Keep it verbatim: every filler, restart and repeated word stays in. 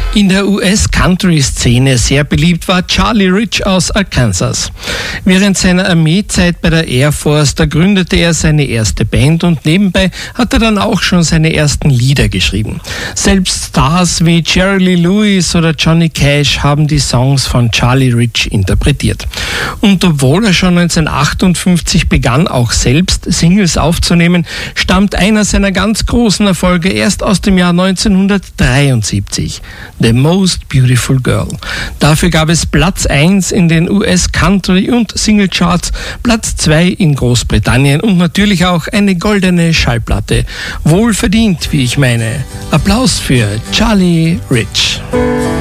In der U S-Country-Szene sehr beliebt war Charlie Rich aus Arkansas. Während seiner Armeezeit bei der Air Force, da gründete er seine erste Band und nebenbei hat er dann auch schon seine ersten Lieder geschrieben. Selbst Stars wie Jerry Lee Lewis oder Johnny Cash haben die Songs von Charlie Rich interpretiert. Und obwohl er schon neunzehnhundertachtundfünfzig begann, auch selbst Singles aufzunehmen, stammt einer seiner ganz großen Erfolge erst aus dem Jahr neunzehnhundertdreiundsiebzig. The Most Beautiful Girl. Dafür gab es Platz eins in den U S-Country- und Singlecharts, Platz zwei in Großbritannien und natürlich auch eine goldene Schallplatte. Wohlverdient, wie ich meine. Applaus für Charlie Rich.